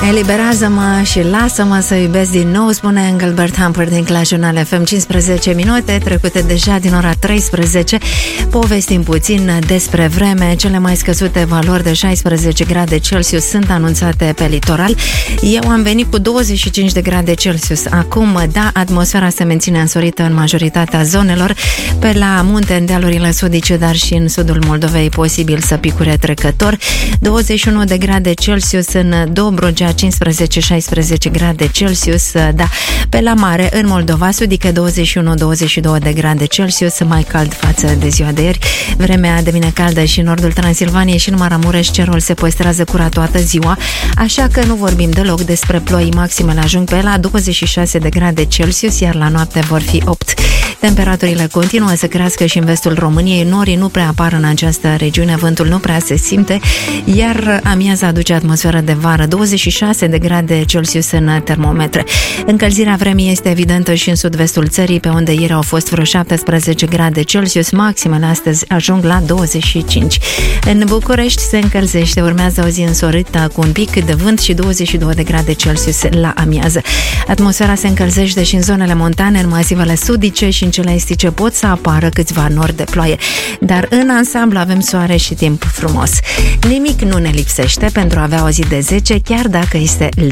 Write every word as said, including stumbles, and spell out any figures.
Eliberează-mă și lasă-mă să iubesc din nou, spune Engelbert Humperdinck din Clajunal F M. Cincisprezece minute trecute deja din ora treisprezece. Povestim puțin despre vreme. Cele mai scăzute valori de șaisprezece grade Celsius sunt anunțate pe litoral. Eu am venit cu douăzeci și cinci de grade Celsius. Acum, da, atmosfera se menține însorită în majoritatea zonelor. Pe la munte, în dealurile sudice, dar și în sudul Moldovei, posibil să picure trecător. douăzeci și unu de grade Celsius în Dobrogea, cincisprezece șaisprezece grade Celsius, da, pe la mare, în Moldova Sudică, douăzeci și unu douăzeci și doi de grade Celsius, mai cald față de ziua de ieri. Vremea devine caldă și în nordul Transilvaniei și în Maramureș, cerul se păstrează curat toată ziua, așa că nu vorbim deloc despre ploi. Maximele ajung pe la douăzeci și șase de grade Celsius, iar la noapte vor fi opt. Temperaturile continuă să crească și în vestul României, norii nu prea apar în această regiune, vântul nu prea se simte, iar amiaza aduce atmosferă de vară, douăzeci și șase de grade Celsius în termometre. Încălzirea vremii este evidentă și în sud-vestul țării, pe unde ieri au fost vreo șaptesprezece grade Celsius, maximele astăzi ajung la douăzeci și cinci. În București se încălzește, urmează o zi însorită cu un pic de vânt și douăzeci și doi de grade Celsius la amiază. Atmosfera se încălzește și în zonele montane, în masivele sudice și în cele estice pot să apară câțiva nori de ploaie, dar în ansamblu avem soare și timp frumos. Nimic nu ne lipsește pentru a avea o zi de zece, chiar dacă este